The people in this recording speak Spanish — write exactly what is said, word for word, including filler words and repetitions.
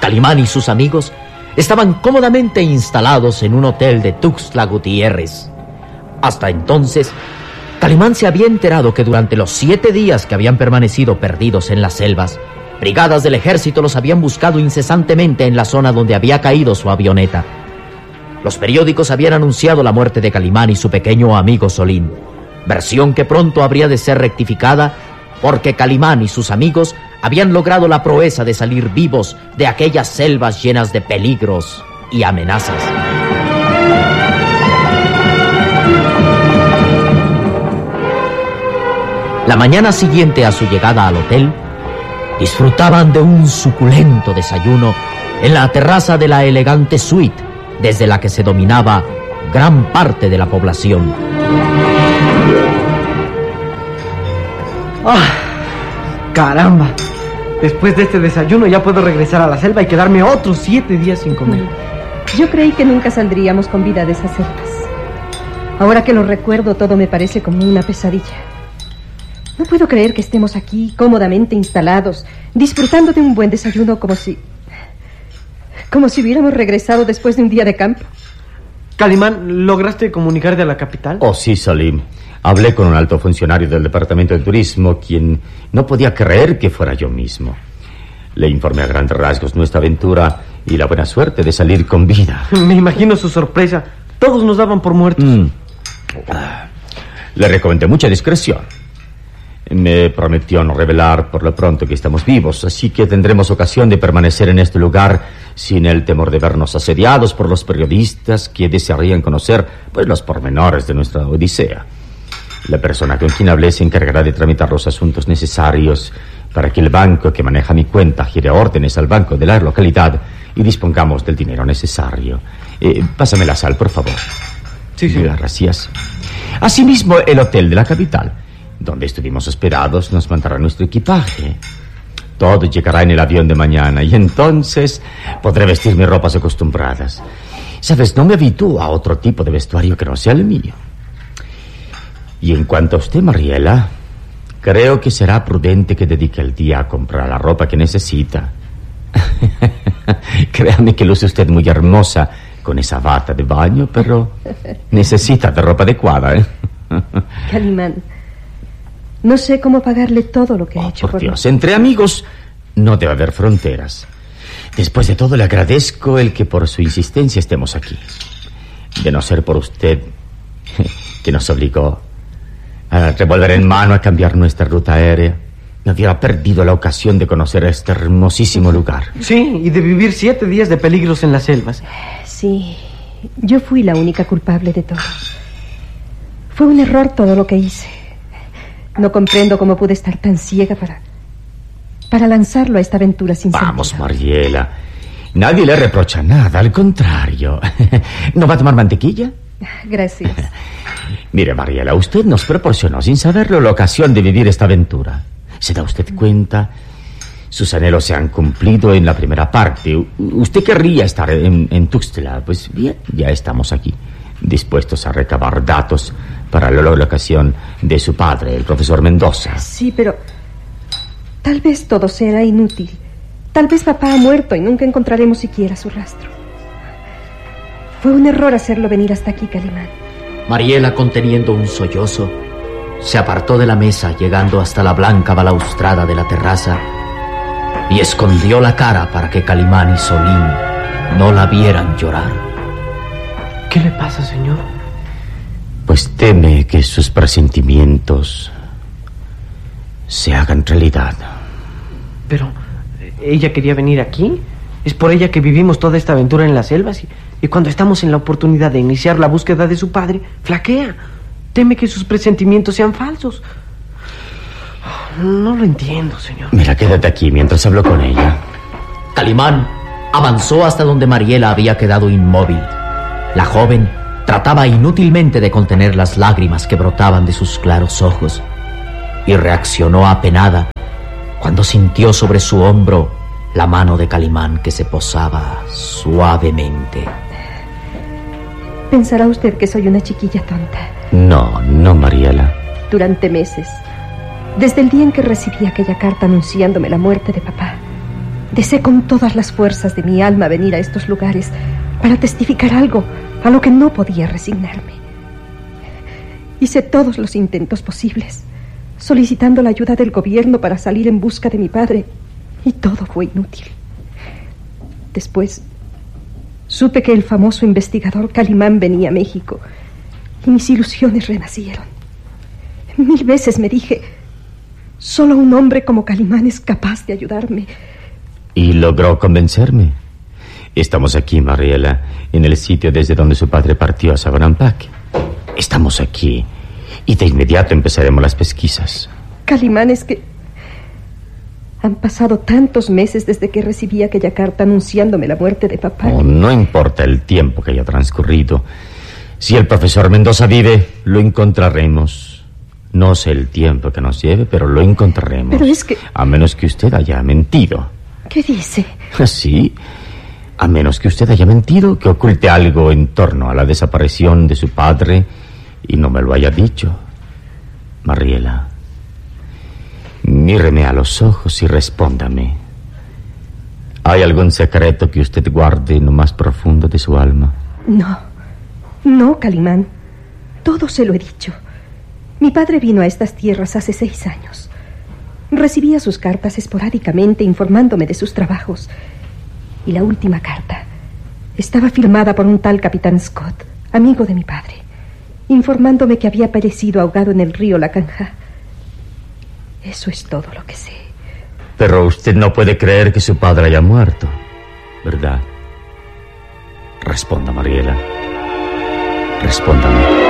Calimán y sus amigos estaban cómodamente instalados en un hotel de Tuxtla Gutiérrez. Hasta entonces, Calimán se había enterado que durante los siete días que habían permanecido perdidos en las selvas, brigadas del ejército los habían buscado incesantemente en la zona donde había caído su avioneta. Los periódicos habían anunciado la muerte de Calimán y su pequeño amigo Solín, versión que pronto habría de ser rectificada porque Calimán y sus amigos habían logrado la proeza de salir vivos de aquellas selvas llenas de peligros y amenazas. La mañana siguiente a su llegada al hotel, disfrutaban de un suculento desayuno en la terraza de la elegante suite, desde la que se dominaba gran parte de la población. ¡Ah! ¡Caramba! Después de este desayuno ya puedo regresar a la selva y quedarme otros siete días sin comer. Yo creí que nunca saldríamos con vida de esas selvas. Ahora que lo recuerdo, todo me parece como una pesadilla. No puedo creer que estemos aquí, cómodamente instalados, disfrutando de un buen desayuno como si... como si hubiéramos regresado después de un día de campo. Calimán, ¿lograste comunicarte a la capital? Oh, sí, Salim. Hablé con un alto funcionario del Departamento de Turismo, quien no podía creer que fuera yo mismo. Le informé a grandes rasgos nuestra aventura y la buena suerte de salir con vida. Me imagino su sorpresa. Todos nos daban por muertos. Mm. Le recomendé mucha discreción. Me prometió no revelar por lo pronto que estamos vivos, así que tendremos ocasión de permanecer en este lugar sin el temor de vernos asediados por los periodistas que desearían conocer, pues, los pormenores de nuestra odisea. La persona con quien hablé se encargará de tramitar los asuntos necesarios para que el banco que maneja mi cuenta gire órdenes al banco de la localidad y dispongamos del dinero necesario. Eh, pásame la sal, por favor. Sí, sí. Gracias. Asimismo, el hotel de la capital, donde estuvimos hospedados, nos mandará nuestro equipaje. Todo llegará en el avión de mañana y entonces podré vestir mis ropas acostumbradas. Sabes, no me habitúo a otro tipo de vestuario que no sea el mío. Y en cuanto a usted, Mariela, creo que será prudente que dedique el día a comprar la ropa que necesita. Créame que luce usted muy hermosa con esa bata de baño, pero necesita de ropa adecuada, ¿eh? Calimán, no sé cómo pagarle todo lo que oh, ha hecho por por Dios, mí. Entre amigos no debe haber fronteras. Después de todo, le agradezco el que por su insistencia estemos aquí. De no ser por usted, que nos obligó a revolver en mano a cambiar nuestra ruta aérea, me hubiera perdido la ocasión de conocer este hermosísimo lugar. Sí, y de vivir siete días de peligros en las selvas. Sí, yo fui la única culpable de todo. Fue un error todo lo que hice. No comprendo cómo pude estar tan ciega para... para lanzarlo a esta aventura sin sentido. Vamos, Mariela, nadie le reprocha nada, al contrario. ¿No va a tomar mantequilla? Gracias. Mire, Mariela, usted nos proporcionó, sin saberlo, la ocasión de vivir esta aventura. ¿Se da usted cuenta? Sus anhelos se han cumplido en la primera parte. Usted querría estar en, en Tuxtla. Pues bien, ya estamos aquí, dispuestos a recabar datos para la locación de su padre, el profesor Mendoza. Sí, pero tal vez todo será inútil. Tal vez papá ha muerto y nunca encontraremos siquiera su rastro. Fue un error hacerlo venir hasta aquí, Calimán. Mariela, conteniendo un sollozo, se apartó de la mesa, llegando hasta la blanca balaustrada de la terraza, y escondió la cara para que Calimán y Solín no la vieran llorar. ¿Qué le pasa, señor? Pues teme que sus presentimientos se hagan realidad. Pero ella quería venir aquí. Es por ella que vivimos toda esta aventura en las selvas y, y cuando estamos en la oportunidad de iniciar la búsqueda de su padre, flaquea. Teme que sus presentimientos sean falsos. No lo entiendo, señor. Mira, quédate aquí mientras hablo con ella. Calimán avanzó hasta donde Mariela había quedado inmóvil. La joven trataba inútilmente de contener las lágrimas que brotaban de sus claros ojos y reaccionó apenada cuando sintió sobre su hombro la mano de Calimán que se posaba suavemente. Pensará usted que soy una chiquilla tonta. No, no, Mariela. Durante meses, desde el día en que recibí aquella carta anunciándome la muerte de papá, Deseé con todas las fuerzas de mi alma venir a estos lugares para testificar algo a lo que no podía resignarme. Hice todos los intentos posibles, solicitando la ayuda del gobierno para salir en busca de mi padre, y todo fue inútil. Después, supe que el famoso investigador Calimán venía a México, y mis ilusiones renacieron. Mil veces me dije, solo un hombre como Calimán es capaz de ayudarme. Y logró convencerme. Estamos aquí, Mariela, en el sitio desde donde su padre partió a Sabanampaque. Estamos aquí y de inmediato empezaremos las pesquisas. Calimán, es que han pasado tantos meses desde que recibí aquella carta anunciándome la muerte de papá. Oh, no importa el tiempo que haya transcurrido. Si el profesor Mendoza vive, lo encontraremos. No sé el tiempo que nos lleve, pero lo encontraremos. Pero es que... A menos que usted haya mentido. ¿Qué dice? Sí, a menos que usted haya mentido, que oculte algo en torno a la desaparición de su padre y no me lo haya dicho. Mariela, míreme a los ojos y respóndame. ¿Hay algún secreto que usted guarde en lo más profundo de su alma? No, no, Calimán. Todo se lo he dicho. Mi padre vino a estas tierras hace seis años. Recibía sus cartas esporádicamente informándome de sus trabajos. Y la última carta estaba firmada por un tal capitán Scott, amigo de mi padre, informándome que había perecido ahogado en el río Lacanja. Eso es todo lo que sé. Pero usted no puede creer que su padre haya muerto, ¿verdad? Responda, Mariela. Respóndame.